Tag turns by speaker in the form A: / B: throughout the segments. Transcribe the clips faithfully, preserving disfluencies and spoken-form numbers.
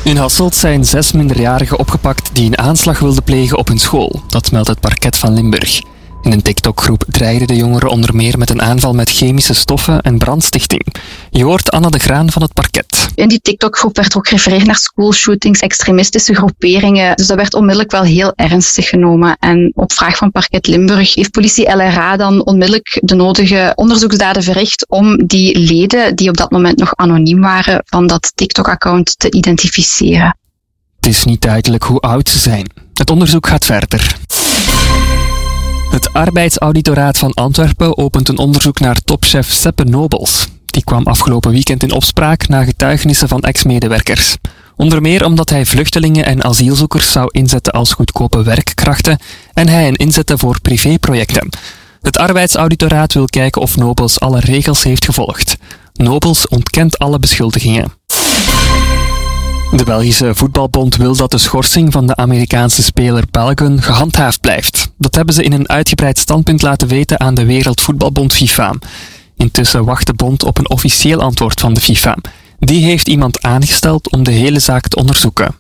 A: In Hasselt zijn zes minderjarigen opgepakt die een aanslag wilden plegen op hun school. Dat meldt het parket van Limburg. In een TikTok-groep dreigden de jongeren onder meer met een aanval met chemische stoffen en brandstichting. Je hoort Anna de Graan van het parket.
B: In die TikTok-groep werd ook gerefereerd naar schoolshootings, extremistische groeperingen. Dus dat werd onmiddellijk wel heel ernstig genomen. En op vraag van parket Limburg heeft politie L R A dan onmiddellijk de nodige onderzoeksdaden verricht om die leden, die op dat moment nog anoniem waren, van dat TikTok-account te identificeren.
A: Het is niet duidelijk hoe oud ze zijn. Het onderzoek gaat verder. Het Arbeidsauditoraat van Antwerpen opent een onderzoek naar topchef Seppe Nobels. Die kwam afgelopen weekend in opspraak na getuigenissen van ex-medewerkers. Onder meer omdat hij vluchtelingen en asielzoekers zou inzetten als goedkope werkkrachten en hij hen inzette voor privéprojecten. Het Arbeidsauditoraat wil kijken of Nobels alle regels heeft gevolgd. Nobels ontkent alle beschuldigingen. De Belgische Voetbalbond wil dat de schorsing van de Amerikaanse speler Balogun gehandhaafd blijft. Dat hebben ze in een uitgebreid standpunt laten weten aan de Wereldvoetbalbond FIFA. Intussen wacht de bond op een officieel antwoord van de FIFA. Die heeft iemand aangesteld om de hele zaak te onderzoeken.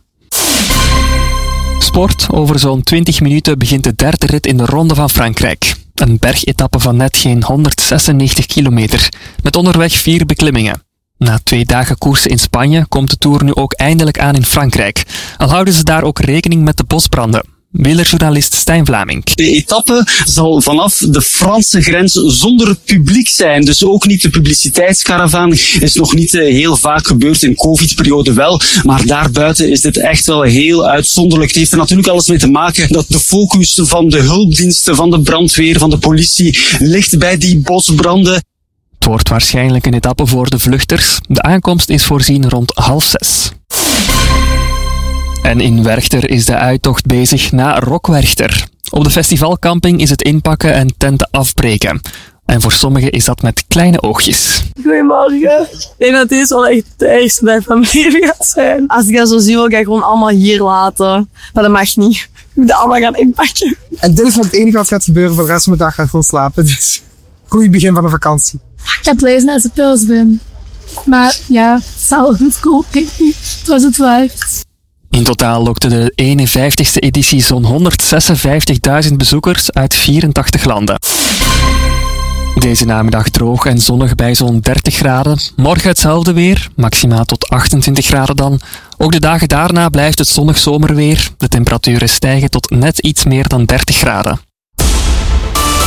A: Sport. Over zo'n twintig minuten begint de derde rit in de Ronde van Frankrijk. Een bergetappe van net geen honderdzesennegentig kilometer, met onderweg vier beklimmingen. Na twee dagen koersen in Spanje komt de Tour nu ook eindelijk aan in Frankrijk. Al houden ze daar ook rekening met de bosbranden. Wielerjournalist Stijn Vlaming.
C: De etappe zal vanaf de Franse grens zonder publiek zijn. Dus ook niet de publiciteitskaravaan is nog niet heel vaak gebeurd. In covid-periode wel. Maar daarbuiten is dit echt wel heel uitzonderlijk. Het heeft er natuurlijk alles mee te maken dat de focus van de hulpdiensten, van de brandweer, van de politie ligt bij die bosbranden.
A: Het wordt waarschijnlijk een etappe voor de vluchters. De aankomst is voorzien rond half zes. En in Werchter is de uittocht bezig na Rockwerchter. Op de festivalcamping is het inpakken en tenten afbreken. En voor sommigen is dat met kleine oogjes.
D: Goedemorgen. Ik denk dat dit wel echt de ergste dag van mijn leven gaat zijn. Als ik dat zo zie, wil ik dat gewoon allemaal hier laten. Maar dat mag niet. Ik moet dat allemaal gaan inpakken.
E: En dit is het enige wat gaat gebeuren. Voor de rest van de dag ga ik gewoon slapen. Dus goed begin van de vakantie.
F: Ik heb lezen als ik pils ben. Maar ja, het zal goed komen. Het was het waard.
A: In totaal lokte de eenenvijftigste editie zo'n honderdzesenvijftigduizend bezoekers uit vierentachtig landen. Deze namiddag droog en zonnig bij zo'n dertig graden. Morgen hetzelfde weer, maximaal tot achtentwintig graden dan. Ook de dagen daarna blijft het zonnig zomerweer. De temperaturen stijgen tot net iets meer dan dertig graden.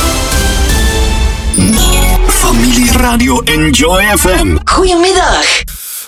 G: Familie Radio Enjoy F M.
H: Goedemiddag.